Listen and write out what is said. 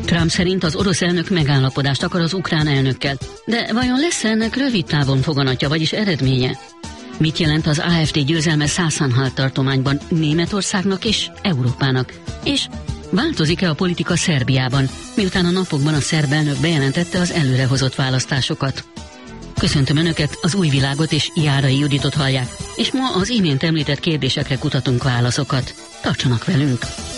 Trump szerint az orosz elnök megállapodást akar az ukrán elnökkel, de vajon lesz ennek rövid távon foganatja, vagyis eredménye? Mit jelent az AfD győzelme Sachsen-Anhalt tartományban Németországnak és Európának? És változik-e a politika Szerbiában, miután a napokban a szerb elnök bejelentette az előrehozott választásokat? Köszöntöm Önöket, az Új Világot és Járai Juditot hallják, és ma az imént említett kérdésekre kutatunk válaszokat. Tartsanak velünk!